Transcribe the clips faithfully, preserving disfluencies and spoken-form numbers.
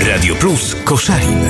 Radio Plus Koszalin.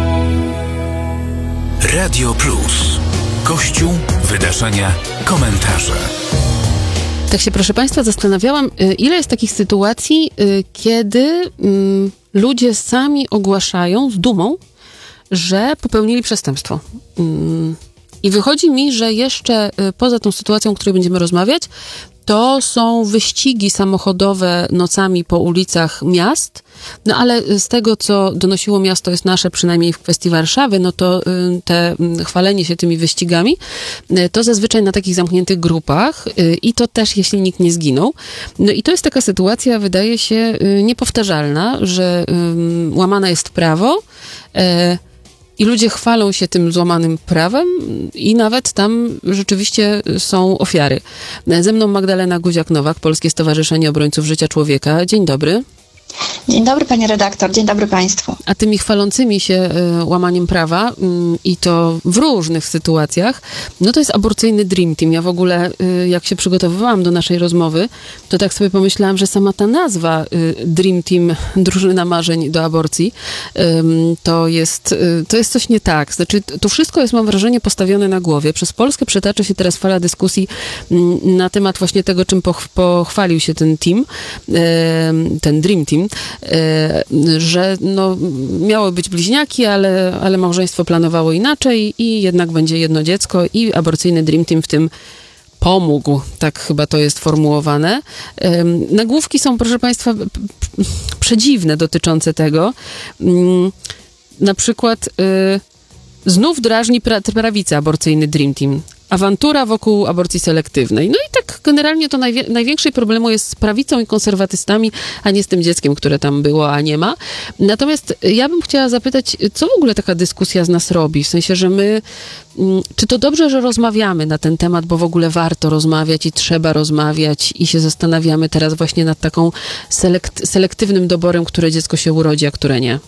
Radio Plus. Kościół, wydarzenia, komentarze. Tak się, proszę Państwa, zastanawiałam, ile jest takich sytuacji, kiedy ludzie sami ogłaszają z dumą, że popełnili przestępstwo. I wychodzi mi, że jeszcze poza tą sytuacją, o której będziemy rozmawiać, to są wyścigi samochodowe nocami po ulicach miast, no ale z tego, co donosiło Miasto Jest Nasze, przynajmniej w kwestii Warszawy, no to te chwalenie się tymi wyścigami, to zazwyczaj na takich zamkniętych grupach i to też, jeśli nikt nie zginął. No i to jest taka sytuacja, wydaje się, niepowtarzalna, że łamane jest prawo, i ludzie chwalą się tym złamanym prawem i nawet tam rzeczywiście są ofiary. Ze mną Magdalena Guziak-Nowak, Polskie Stowarzyszenie Obrońców Życia Człowieka. Dzień dobry. Dzień dobry, pani redaktor, dzień dobry państwu. A tymi chwalącymi się y, łamaniem prawa y, i to w różnych sytuacjach, no to jest aborcyjny Dream Team. Ja w ogóle, y, jak się przygotowywałam do naszej rozmowy, to tak sobie pomyślałam, że sama ta nazwa y, Dream Team, drużyna marzeń do aborcji, y, to, jest, y, to jest coś nie tak. Znaczy, to wszystko jest, mam wrażenie, postawione na głowie. Przez Polskę przetaczy się teraz fala dyskusji y, na temat właśnie tego, czym poch- pochwalił się ten team, y, ten Dream Team, że no, miały być bliźniaki, ale, ale małżeństwo planowało inaczej i jednak będzie jedno dziecko i aborcyjny Dream Team w tym pomógł. Tak chyba to jest formułowane. Nagłówki są, proszę Państwa, przedziwne dotyczące tego. Na przykład znów drażni pra- prawicę aborcyjny Dream Team. Awantura wokół aborcji selektywnej. No i tak generalnie to najwie- największy problemu jest z prawicą i konserwatystami, a nie z tym dzieckiem, które tam było, a nie ma. Natomiast ja bym chciała zapytać, co w ogóle taka dyskusja z nas robi? W sensie, że my, czy to dobrze, że rozmawiamy na ten temat, bo w ogóle warto rozmawiać i trzeba rozmawiać i się zastanawiamy teraz właśnie nad taką selekt- selektywnym doborem, które dziecko się urodzi, a które nie?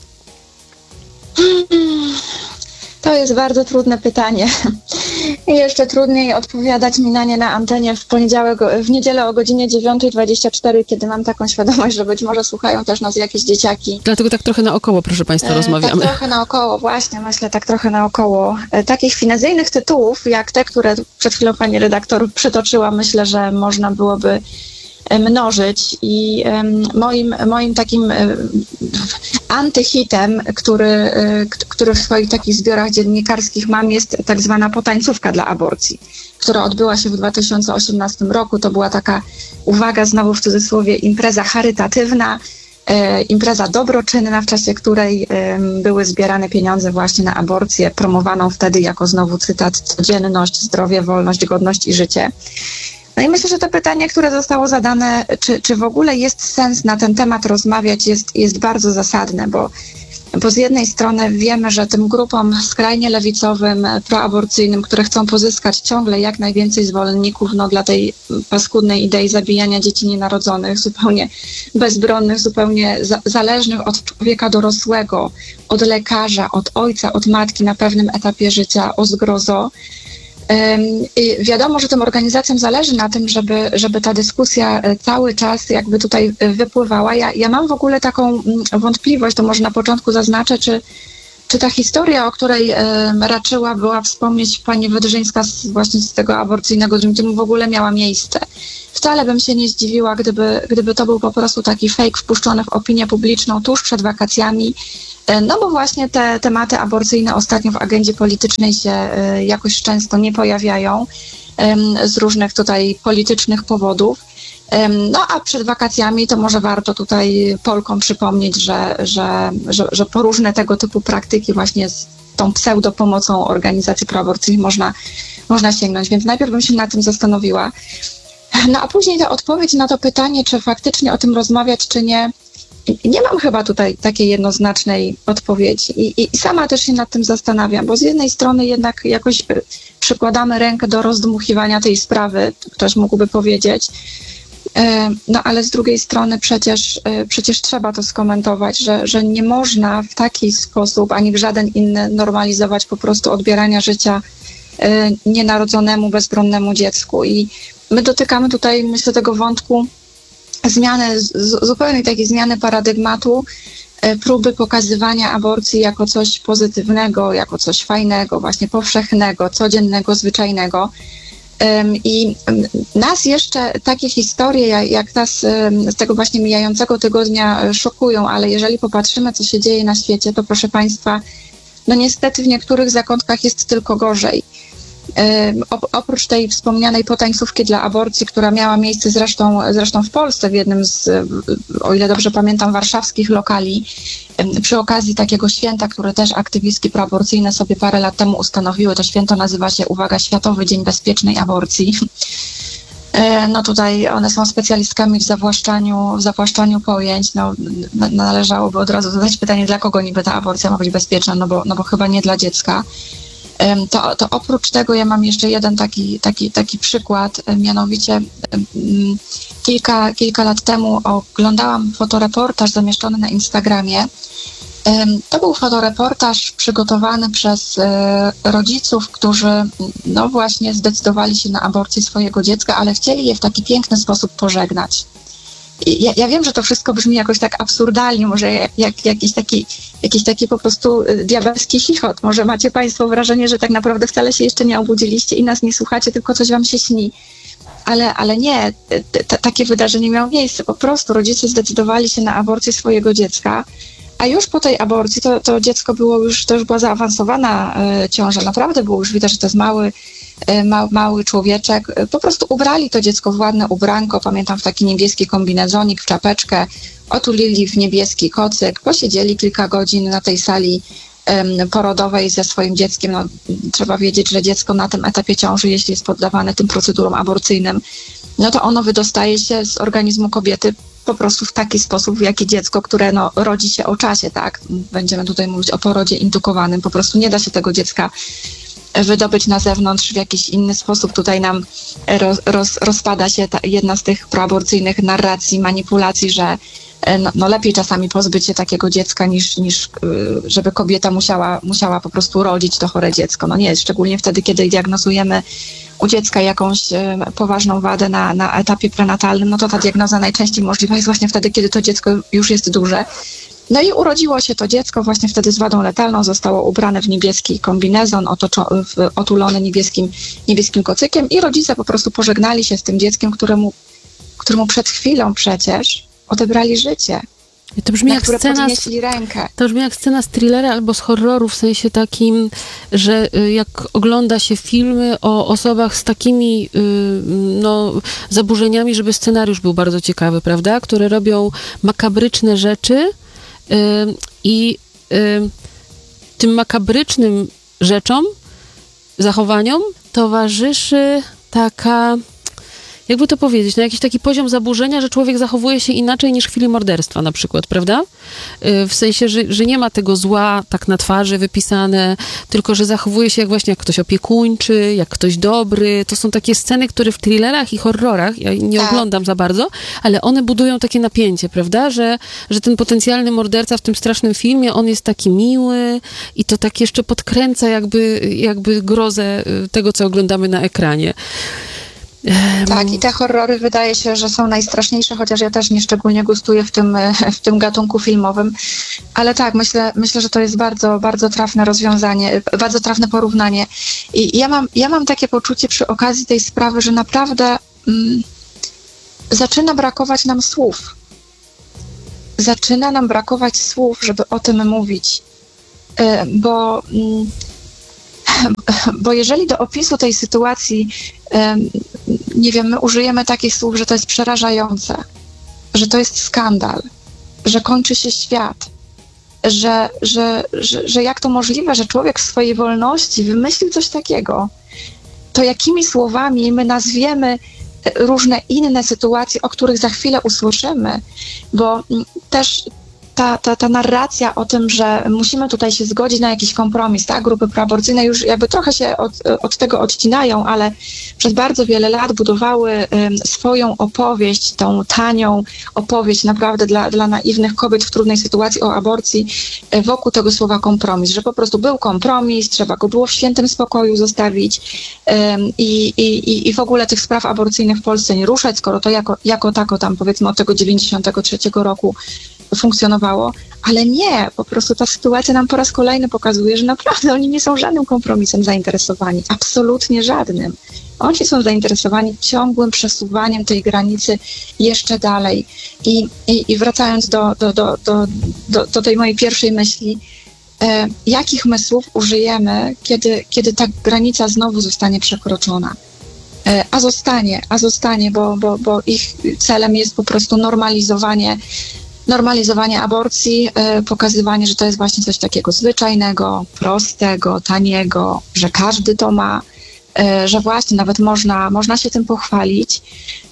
To jest bardzo trudne pytanie. I jeszcze trudniej odpowiadać mi na nie na antenie w poniedziałek, w niedzielę o godzinie dziewiąta dwadzieścia cztery, kiedy mam taką świadomość, że być może słuchają też nas jakieś dzieciaki. Dlatego tak trochę naokoło, proszę Państwa, rozmawiamy. Tak trochę naokoło, właśnie, myślę, tak trochę naokoło. Takich finezyjnych tytułów, jak te, które przed chwilą pani redaktor przytoczyła, myślę, że można byłoby mnożyć i um, moim, moim takim um, antyhitem, który, y, który w swoich takich zbiorach dziennikarskich mam, jest tak zwana potańcówka dla aborcji, która odbyła się w dwa tysiące osiemnastym roku. To była taka, uwaga, znowu w cudzysłowie, impreza charytatywna, y, impreza dobroczynna, w czasie której y, były zbierane pieniądze właśnie na aborcję, promowaną wtedy jako, znowu cytat, codzienność, zdrowie, wolność, godność i życie. No i myślę, że to pytanie, które zostało zadane, czy, czy w ogóle jest sens na ten temat rozmawiać, jest, jest bardzo zasadne, bo, bo z jednej strony wiemy, że tym grupom skrajnie lewicowym, proaborcyjnym, które chcą pozyskać ciągle jak najwięcej zwolenników, no dla tej paskudnej idei zabijania dzieci nienarodzonych, zupełnie bezbronnych, zupełnie za, zależnych od człowieka dorosłego, od lekarza, od ojca, od matki na pewnym etapie życia, o zgrozo. I wiadomo, że tym organizacjom zależy na tym, żeby, żeby ta dyskusja cały czas jakby tutaj wypływała. Ja, ja mam w ogóle taką wątpliwość, to może na początku zaznaczę, czy, czy ta historia, o której raczyła była wspomnieć pani Wydrzyńska z, właśnie z tego aborcyjnego Dream Teamu, w ogóle miała miejsce. Wcale bym się nie zdziwiła, gdyby, gdyby to był po prostu taki fake wpuszczony w opinię publiczną tuż przed wakacjami. No bo właśnie te tematy aborcyjne ostatnio w agendzie politycznej się jakoś często nie pojawiają z różnych tutaj politycznych powodów. No a przed wakacjami to może warto tutaj Polkom przypomnieć, że, że, że, że po różne tego typu praktyki właśnie z tą pseudopomocą organizacji proaborcyjnych można, można sięgnąć. Więc najpierw bym się nad tym zastanowiła. No a później ta odpowiedź na to pytanie, czy faktycznie o tym rozmawiać, czy nie, nie mam chyba tutaj takiej jednoznacznej odpowiedzi I, i sama też się nad tym zastanawiam, bo z jednej strony jednak jakoś przykładamy rękę do rozdmuchiwania tej sprawy, ktoś mógłby powiedzieć, no ale z drugiej strony przecież, przecież trzeba to skomentować, że, że nie można w taki sposób, ani w żaden inny normalizować po prostu odbierania życia nienarodzonemu, bezbronnemu dziecku. I my dotykamy tutaj, myślę, tego wątku zmiany, z, zupełnej takiej zmiany paradygmatu próby pokazywania aborcji jako coś pozytywnego, jako coś fajnego, właśnie powszechnego, codziennego, zwyczajnego. I nas jeszcze takie historie jak ta z, z tego właśnie mijającego tygodnia szokują, ale jeżeli popatrzymy, co się dzieje na świecie, to proszę Państwa, no niestety w niektórych zakątkach jest tylko gorzej. Oprócz tej wspomnianej potańcówki dla aborcji, która miała miejsce zresztą, zresztą w Polsce w jednym z, o ile dobrze pamiętam, warszawskich lokali, przy okazji takiego święta, które też aktywistki proaborcyjne sobie parę lat temu ustanowiły. To święto nazywa się, uwaga, Światowy Dzień Bezpiecznej Aborcji. No tutaj one są specjalistkami w zawłaszczaniu, w zawłaszczaniu pojęć. No, należałoby od razu zadać pytanie, dla kogo niby ta aborcja ma być bezpieczna, no bo, no bo chyba nie dla dziecka. To, to oprócz tego ja mam jeszcze jeden taki, taki, taki przykład, mianowicie kilka, kilka lat temu oglądałam fotoreportaż zamieszczony na Instagramie. To był fotoreportaż przygotowany przez rodziców, którzy no właśnie zdecydowali się na aborcję swojego dziecka, ale chcieli je w taki piękny sposób pożegnać. Ja, ja wiem, że to wszystko brzmi jakoś tak absurdalnie, może jak, jak, jakiś, taki, jakiś taki po prostu diabelski chichot. Może macie Państwo wrażenie, że tak naprawdę wcale się jeszcze nie obudziliście i nas nie słuchacie, tylko coś Wam się śni. Ale, ale nie, t- takie wydarzenie miało miejsce. Po prostu rodzice zdecydowali się na aborcję swojego dziecka, a już po tej aborcji to, to dziecko było już, to już była zaawansowana e, ciąża. Naprawdę było już widać, że to jest mały, e, ma, mały człowieczek. E, po prostu ubrali to dziecko w ładne ubranko, pamiętam w taki niebieski kombinezonik, w czapeczkę, otulili w niebieski kocyk, posiedzieli kilka godzin na tej sali e, porodowej ze swoim dzieckiem. No, trzeba wiedzieć, że dziecko na tym etapie ciąży, jeśli jest poddawane tym procedurom aborcyjnym, no to ono wydostaje się z organizmu kobiety po prostu w taki sposób, w jaki dziecko, które no, rodzi się o czasie, tak? Będziemy tutaj mówić o porodzie indukowanym. Po prostu nie da się tego dziecka wydobyć na zewnątrz w jakiś inny sposób. Tutaj nam roz, roz, rozpada się ta, jedna z tych proaborcyjnych narracji, manipulacji, że no, no lepiej czasami pozbyć się takiego dziecka niż, niż żeby kobieta musiała, musiała po prostu rodzić to chore dziecko. No nie, szczególnie wtedy, kiedy diagnozujemy u dziecka jakąś e, poważną wadę na, na etapie prenatalnym, no to ta diagnoza najczęściej możliwa jest właśnie wtedy, kiedy to dziecko już jest duże. No i urodziło się to dziecko właśnie wtedy z wadą letalną, zostało ubrane w niebieski kombinezon, otoczo- w, otulone niebieskim, niebieskim kocykiem i rodzice po prostu pożegnali się z tym dzieckiem, któremu, któremu przed chwilą przecież odebrali życie. I to brzmi na jak które scena podnieśli rękę. To brzmi jak scena z thrillera albo z horroru, w sensie takim, że y, jak ogląda się filmy o osobach z takimi y, no, zaburzeniami, żeby scenariusz był bardzo ciekawy, prawda? Które robią makabryczne rzeczy y, i y, tym makabrycznym rzeczom, zachowaniom towarzyszy taka... Jakby to powiedzieć, no jakiś taki poziom zaburzenia, że człowiek zachowuje się inaczej niż w chwili morderstwa na przykład, prawda? W sensie, że, że nie ma tego zła tak na twarzy wypisane, tylko że zachowuje się jak właśnie jak ktoś opiekuńczy, jak ktoś dobry. To są takie sceny, które w thrillerach i horrorach, ja nie tak. oglądam za bardzo, ale one budują takie napięcie, prawda? Że, że ten potencjalny morderca w tym strasznym filmie, on jest taki miły i to tak jeszcze podkręca jakby, jakby grozę tego, co oglądamy na ekranie. Tak, i te horrory wydaje się, że są najstraszniejsze, chociaż ja też nie szczególnie gustuję w tym, w tym gatunku filmowym, ale tak, myślę, myślę, że to jest bardzo, bardzo trafne rozwiązanie, bardzo trafne porównanie. I ja mam, ja mam takie poczucie przy okazji tej sprawy, że naprawdę mm, zaczyna brakować nam słów. Zaczyna nam brakować słów, żeby o tym mówić, yy, bo... Mm, Bo jeżeli do opisu tej sytuacji, nie wiem, my użyjemy takich słów, że to jest przerażające, że to jest skandal, że kończy się świat, że, że, że, że jak to możliwe, że człowiek w swojej wolności wymyślił coś takiego, to jakimi słowami my nazwiemy różne inne sytuacje, o których za chwilę usłyszymy, bo też Ta, ta, ta narracja o tym, że musimy tutaj się zgodzić na jakiś kompromis, tak? Grupy proaborcyjne już jakby trochę się od, od tego odcinają, ale przez bardzo wiele lat budowały um, swoją opowieść, tą tanią opowieść naprawdę dla, dla naiwnych kobiet w trudnej sytuacji o aborcji wokół tego słowa kompromis, że po prostu był kompromis, trzeba go było w świętym spokoju zostawić um, i, i, i w ogóle tych spraw aborcyjnych w Polsce nie ruszać, skoro to jako, jako tako tam powiedzmy od tego dziewięćdziesiątego trzeciego roku funkcjonowało, Ale nie, po prostu ta sytuacja nam po raz kolejny pokazuje, że naprawdę oni nie są żadnym kompromisem zainteresowani, absolutnie żadnym. Oni są zainteresowani ciągłym przesuwaniem tej granicy jeszcze dalej. I, i, i wracając do, do, do, do, do, do tej mojej pierwszej myśli, e, jakich słów użyjemy, kiedy, kiedy ta granica znowu zostanie przekroczona? E, a zostanie, a zostanie, bo, bo, bo ich celem jest po prostu normalizowanie normalizowanie aborcji, y, pokazywanie, że to jest właśnie coś takiego zwyczajnego, prostego, taniego, że każdy to ma, y, że właśnie nawet można, można się tym pochwalić.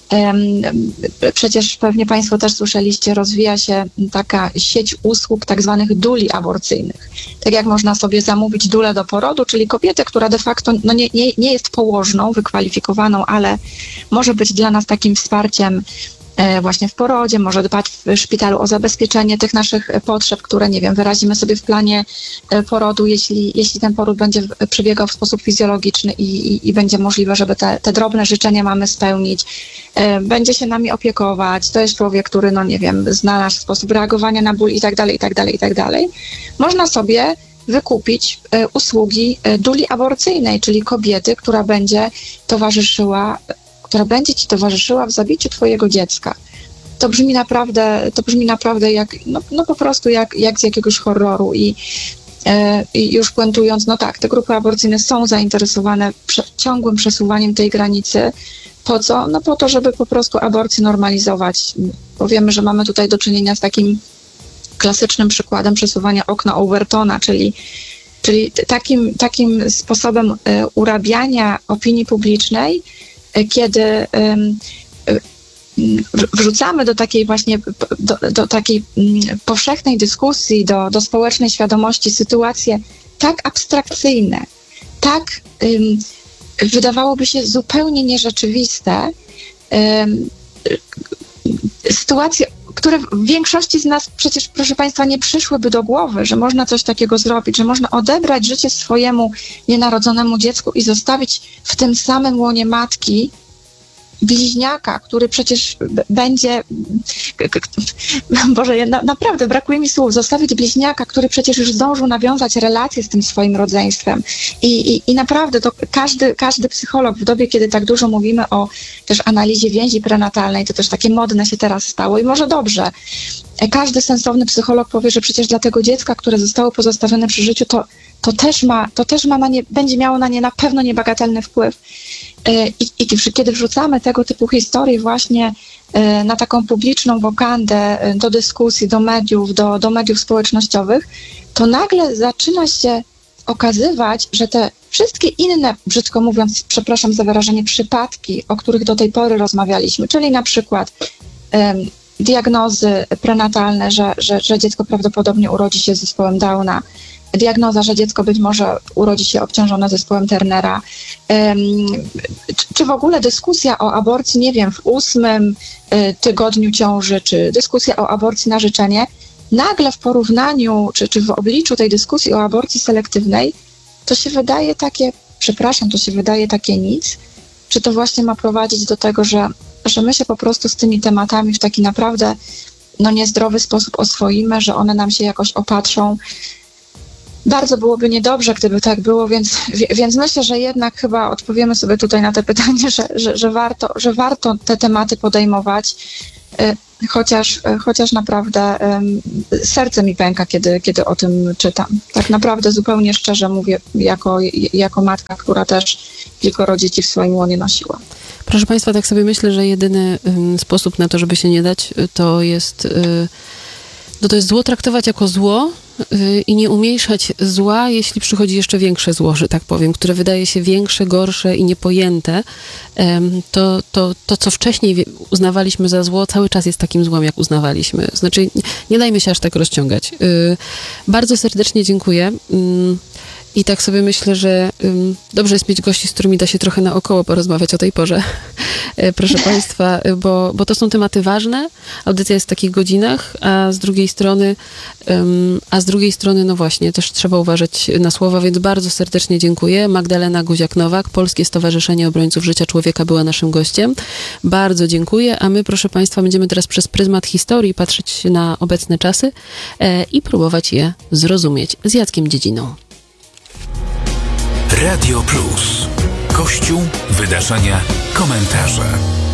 Y, przecież pewnie Państwo też słyszeliście, rozwija się taka sieć usług tak zwanych duli aborcyjnych. Tak jak można sobie zamówić dulę do porodu, czyli kobietę, która de facto no nie, nie, nie jest położną, wykwalifikowaną, ale może być dla nas takim wsparciem właśnie w porodzie, może dbać w szpitalu o zabezpieczenie tych naszych potrzeb, które, nie wiem, wyrazimy sobie w planie porodu, jeśli, jeśli ten poród będzie przebiegał w sposób fizjologiczny i, i, i będzie możliwe, żeby te, te drobne życzenia mamy spełnić. Będzie się nami opiekować. To jest człowiek, który, no nie wiem, zna nasz sposób reagowania na ból i tak dalej, i tak dalej, i tak dalej. Można sobie wykupić usługi duli aborcyjnej, czyli kobiety, która będzie towarzyszyła która będzie ci towarzyszyła w zabiciu twojego dziecka. To brzmi naprawdę, to brzmi naprawdę jak, no, no po prostu jak, jak z jakiegoś horroru i, e, i już puentując, no tak, te grupy aborcyjne są zainteresowane prze, ciągłym przesuwaniem tej granicy. Po co? No po to, żeby po prostu aborcję normalizować. Bo wiemy, że mamy tutaj do czynienia z takim klasycznym przykładem przesuwania okna Overtona, czyli czyli takim, takim sposobem e, urabiania opinii publicznej, kiedy um, wrzucamy do takiej właśnie, do, do takiej um, powszechnej dyskusji, do, do społecznej świadomości sytuacje tak abstrakcyjne, tak um, wydawałoby się zupełnie nierzeczywiste, um, sytuacje, które w większości z nas przecież, proszę Państwa, nie przyszłyby do głowy, że można coś takiego zrobić, że można odebrać życie swojemu nienarodzonemu dziecku i zostawić w tym samym łonie matki bliźniaka, który przecież b- będzie, Boże, na, naprawdę brakuje mi słów, zostawić bliźniaka, który przecież już zdążył nawiązać relacje z tym swoim rodzeństwem. I, i, i naprawdę to każdy, każdy psycholog w dobie, kiedy tak dużo mówimy o też analizie więzi prenatalnej, to też takie modne się teraz stało i może dobrze. Każdy sensowny psycholog powie, że przecież dla tego dziecka, które zostało pozostawione przy życiu, to, to też ma, to też ma na nie, będzie miało na nie na pewno niebagatelny wpływ. I, i kiedy wrzucamy tego typu historie właśnie na taką publiczną wokandę, do dyskusji, do mediów, do, do mediów społecznościowych, to nagle zaczyna się okazywać, że te wszystkie inne, brzydko mówiąc, przepraszam za wyrażenie, przypadki, o których do tej pory rozmawialiśmy, czyli na przykład um, diagnozy prenatalne, że, że, że dziecko prawdopodobnie urodzi się z zespołem Downa, diagnoza, że dziecko być może urodzi się obciążone zespołem Turnera, um, czy w ogóle dyskusja o aborcji, nie wiem, w ósmym y, tygodniu ciąży, czy dyskusja o aborcji na życzenie, nagle w porównaniu, czy, czy w obliczu tej dyskusji o aborcji selektywnej, to się wydaje takie, przepraszam, to się wydaje takie nic, czy to właśnie ma prowadzić do tego, że, że my się po prostu z tymi tematami w taki naprawdę no, niezdrowy sposób oswoimy, że one nam się jakoś opatrzą. Bardzo byłoby niedobrze, gdyby tak było, więc, więc myślę, że jednak chyba odpowiemy sobie tutaj na te pytanie, że, że, że, warto, że warto te tematy podejmować, chociaż, chociaż naprawdę serce mi pęka, kiedy, kiedy o tym czytam. Tak naprawdę zupełnie szczerze mówię, jako, jako matka, która też kilkoro dzieci w swoim łonie nosiła. Proszę Państwa, tak sobie myślę, że jedyny y, sposób na to, żeby się nie dać, to jest, y, no to jest zło traktować jako zło y, i nie umniejszać zła, jeśli przychodzi jeszcze większe zło, że tak powiem, które wydaje się większe, gorsze i niepojęte. Y, to, to, to, co wcześniej uznawaliśmy za zło, cały czas jest takim złem, jak uznawaliśmy. Znaczy, nie, nie dajmy się aż tak rozciągać. Y, bardzo serdecznie dziękuję. Y, I tak sobie myślę, że um, dobrze jest mieć gości, z którymi da się trochę naokoło porozmawiać o tej porze. Proszę Państwa, bo, bo to są tematy ważne. Audycja jest w takich godzinach, a z drugiej strony, um, a z drugiej strony, no właśnie, też trzeba uważać na słowa, więc bardzo serdecznie dziękuję. Magdalena Guziak-Nowak, Polskie Stowarzyszenie Obrońców Życia Człowieka była naszym gościem. Bardzo dziękuję, a my, proszę Państwa, będziemy teraz przez pryzmat historii patrzeć na obecne czasy e, i próbować je zrozumieć z Jackiem Dziedziną. Radio Plus. Kościół, wydarzenia, komentarze.